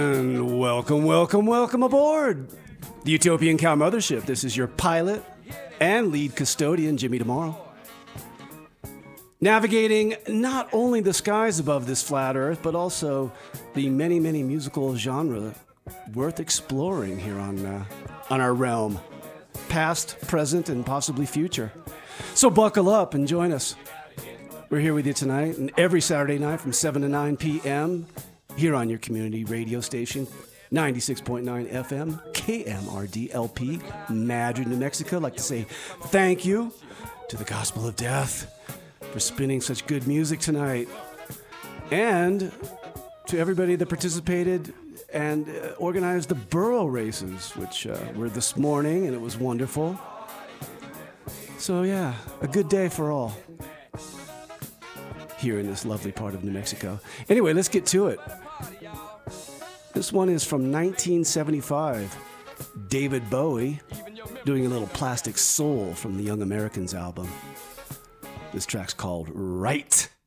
And welcome aboard the Utopian Cow Mothership. This is your pilot and lead custodian, Jimmy Tomorrow. Navigating not only the skies above this flat Earth, but also the many musical genre worth exploring here on our realm, past, present, and possibly future. So buckle up and join us. We're here with you tonight and every Saturday night from 7 to 9 p.m. here on your community radio station, 96.9 FM, KMRD-LP, Madrid, New Mexico. I'd like to say thank you to the Gospel of Death for spinning such good music tonight, and to everybody that participated and organized the burro races, which were this morning, and it was wonderful. So yeah, a good day for all here in this lovely part of New Mexico. Anyway, let's get to it. This one is from 1975. David Bowie doing a little Plastic Soul from the Young Americans album. This track's called Right.